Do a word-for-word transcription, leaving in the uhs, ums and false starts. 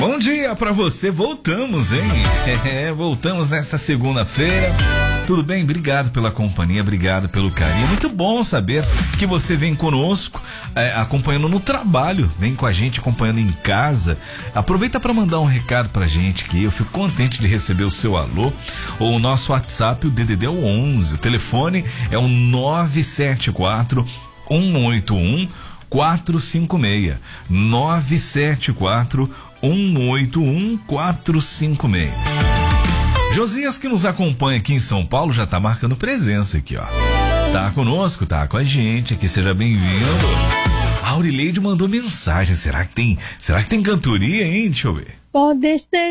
Bom dia pra você, voltamos, hein? É, voltamos nesta segunda-feira. Tudo bem? Obrigado pela companhia, obrigado pelo carinho. Muito bom saber que você vem conosco, é, acompanhando no trabalho, vem com a gente acompanhando em casa. Aproveita para mandar um recado pra gente que eu fico contente de receber o seu alô. Ou o nosso WhatsApp, o D D D é o onze, o telefone é o nove sete quatro, um oito um, quatro cinco seis. nove sete quatro, um oito um, quatro cinco seis. Josias, que nos acompanha aqui em São Paulo, já tá marcando presença aqui, ó. Tá conosco, tá com a gente aqui, seja bem-vindo. A Aurileide mandou mensagem, será que tem, será que tem cantoria, hein? Deixa eu ver. Pode ser.